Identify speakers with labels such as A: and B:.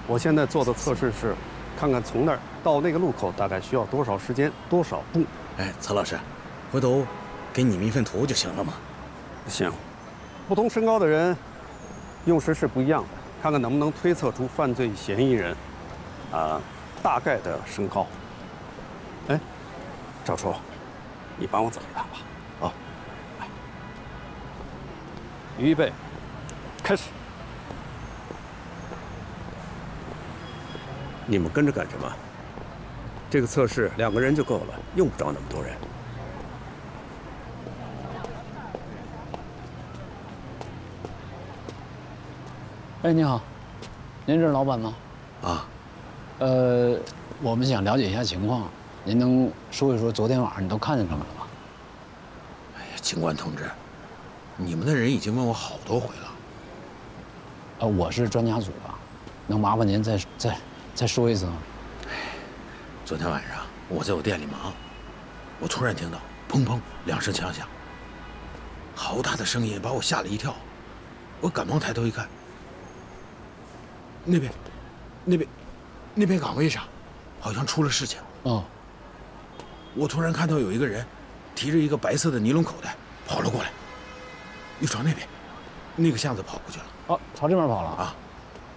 A: 我现在做的测试是，看看从那儿到那个路口大概需要多少时间，多少步。
B: 哎，曹老师，回头给你们一份图就行了嘛。
A: 行，不同身高的人用时是不一样的，看看能不能推测出犯罪嫌疑人大概的身高。哎，赵初，你帮我走一趟吧。啊，来，预备，开始。你们跟着干什么？这个测试2个人就够了，用不着那么多人。
C: 哎，你好，您是老板吗？
B: 啊，
C: 我们想了解一下情况，您能说一说昨天晚上你都看见什么了吗？
B: 哎呀，警官同志，你们的人已经问我好多回了。
C: 我是专家组的，能麻烦您再说一次吗？
B: 昨天晚上我在我店里忙，我突然听到砰砰2声枪响，好大的声音把我吓了一跳，我赶忙抬头一看，那边岗位上好像出了事情。
C: 哦，
B: 我突然看到有一个人提着一个白色的尼龙口袋跑了过来，又朝那个巷子跑过去了。
C: 哦，朝这边跑了
B: 啊。